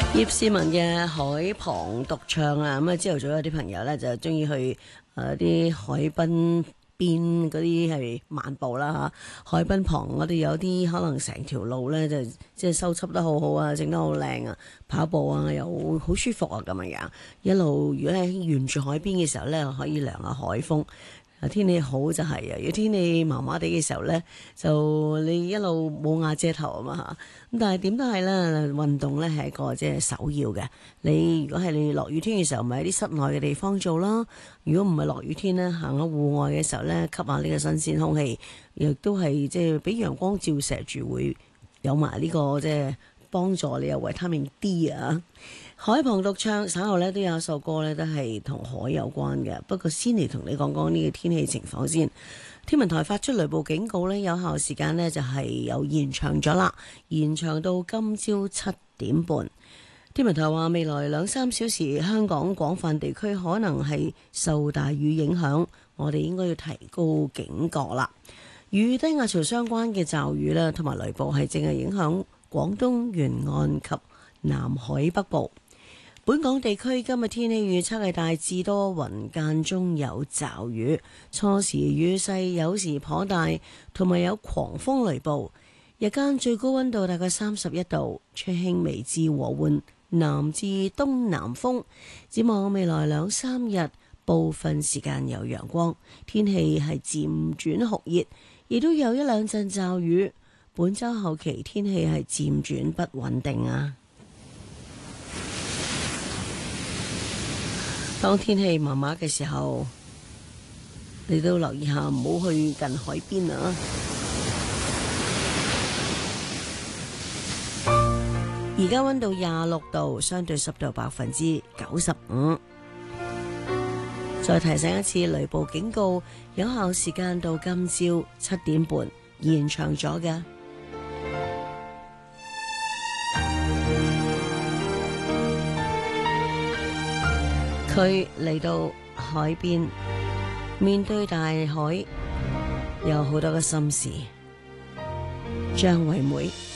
葉倩文嘅海旁獨唱啊，咁啊朝頭早有啲朋友咧就中意去啲海濱邊嗰啲係漫步啦嚇，海濱旁我哋有啲可能成條路咧就即係修葺得好好啊，整得好靚啊，跑步啊又好舒服啊咁樣樣，一路如果喺沿住海邊嘅時候咧，可以涼下海風。天氣好就係啊，如果天氣麻麻地嘅時候呢，就你一路冇瓦遮頭啊嘛嚇。咁但係點都係啦，運動呢係一個即係首要嘅。你如果係你落雨天嘅時候，咪喺啲室內嘅地方做啦。如果唔係落雨天呢，行下戶外嘅時候呢，吸下呢個新鮮空氣，亦都係即係俾陽光照射住，會有埋呢個即係幫助你有維他命 D 啊。海旁獨唱稍後咧都有一首歌咧，都係同海有關嘅。不過先嚟同你講講呢個天氣情況先。天文台發出雷暴警告咧，有效時間呢就係有延長咗啦，延長到今朝7:30。天文台話未來2-3小時，香港廣泛地區可能係受大雨影響，我哋應該要提高警覺啦。與低壓槽相關嘅驟雨咧，同埋雷暴係正係影響廣東沿岸及南海北部。本港地區今日天氣預測係大致多雲，間中有驟雨，初時雨勢有時頗大，同埋有狂風雷暴。日間最高溫度大概31度，吹輕微至和緩南至東南風。展望未來2-3日，部分時間有陽光，天氣係漸轉酷熱，亦都有1-2陣驟雨。本週後期天氣係漸轉不穩定啊！當天氣麻麻嘅時候，你都留意下，唔好去近海邊啊！而家溫度26度，相對濕度95%。再提醒一次，雷暴警告有效時間到今朝7:30，延長咗嘅。佢嚟到海邊，面對大海，有好多嘅心事。張惠妹。